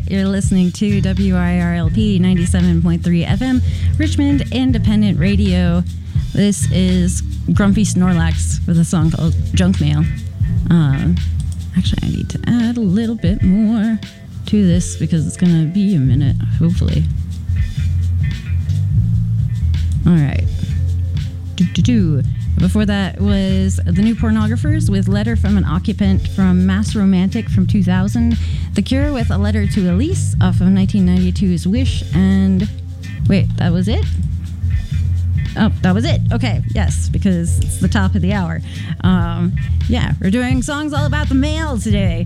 You're listening to WIRLP 97.3 FM, Richmond Independent Radio. This is Grumpy Snorlax with a song called Junk Mail. Actually, I need to add a little bit more to this because it's going to be a minute, hopefully. All right. Before that was The New Pornographers with Letter from an Occupant from Mass Romantic from 2000. The Cure with A Letter to Elise off of 1992's Wish. And wait, that was it? Oh, that was it. Okay, yes, because it's the top of the hour. Yeah, we're doing songs all about the mail today.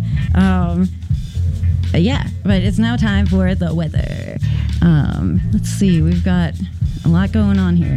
Yeah, but it's now time for the weather. Let's see, we've got a lot going on here.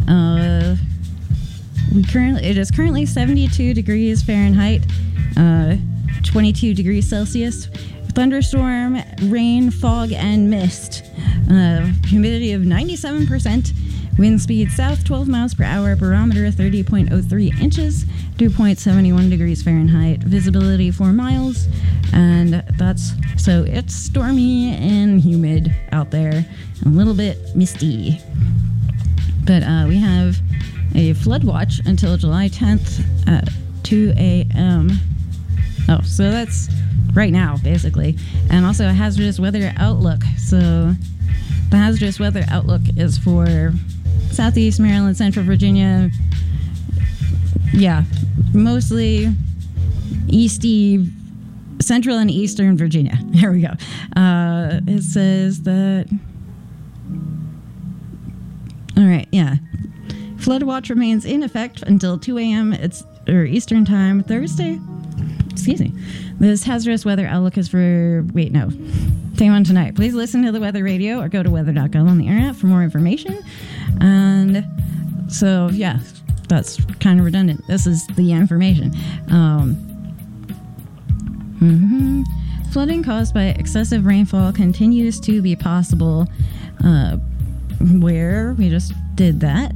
It is currently 72 degrees Fahrenheit, 22 degrees Celsius. Thunderstorm, rain, fog, and mist. Humidity of 97%. Wind speed south 12 miles per hour. Barometer 30.03 inches. Dew point 71 degrees Fahrenheit. Visibility 4 miles. And so it's stormy and humid out there. A little bit misty. But we have a flood watch until July 10th at 2 a.m. Oh, so that's right now, basically. And also a hazardous weather outlook. So the hazardous weather outlook is for Southeast Maryland, Central Virginia. Yeah, mostly Central and Eastern Virginia. There we go. It says that... All right, yeah. Flood watch remains in effect until 2 a.m. Eastern time Thursday. Excuse me. This hazardous weather outlook is for... Wait, no. Take one tonight. Please listen to the weather radio or go to weather.gov on the internet for more information. And so, yeah, that's kind of redundant. This is the information. Flooding caused by excessive rainfall continues to be possible. Where we just did that.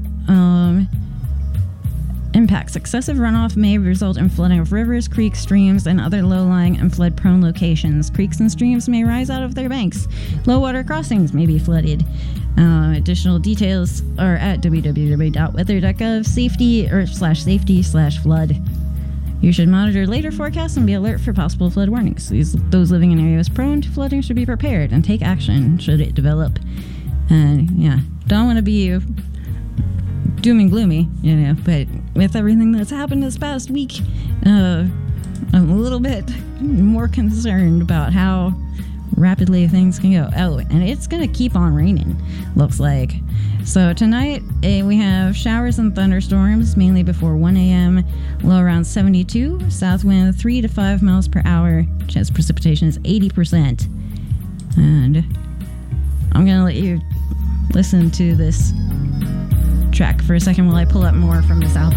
Impacts. Excessive runoff may result in flooding of rivers, creeks, streams, and other low-lying and flood-prone locations. Creeks and streams may rise out of their banks. Low-water crossings may be flooded. Additional details are at www.weather.gov/safety/flood. You should monitor later forecasts and be alert for possible flood warnings. Those living in areas prone to flooding should be prepared and take action should it develop. And yeah, don't want to be doom and gloomy, but with everything that's happened this past week, I'm a little bit more concerned about how rapidly things can go. Oh, and it's going to keep on raining, looks like. So tonight, we have showers and thunderstorms, mainly before 1 a.m., low around 72, south wind 3 to 5 miles per hour, chance of precipitation is 80%. And I'm going to let you listen to this track for a second while I pull up more from this album.